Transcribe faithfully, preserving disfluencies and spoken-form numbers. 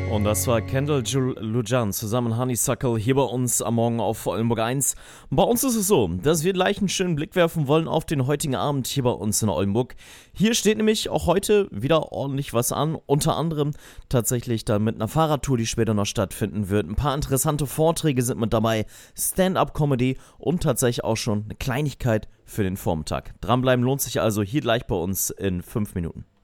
Und das war Kendall Lujan zusammen Honeysuckle hier bei uns am Morgen auf Oldenburg eins. Bei uns ist es so, dass wir gleich einen schönen Blick werfen wollen auf den heutigen Abend hier bei uns in Oldenburg. Hier steht nämlich auch heute wieder ordentlich was an, unter anderem tatsächlich dann mit einer Fahrradtour, die später noch stattfinden wird. Ein paar interessante Vorträge sind mit dabei, Stand-up-Comedy und tatsächlich auch schon eine Kleinigkeit für den Vormittag. Dranbleiben lohnt sich also hier gleich bei uns in fünf Minuten.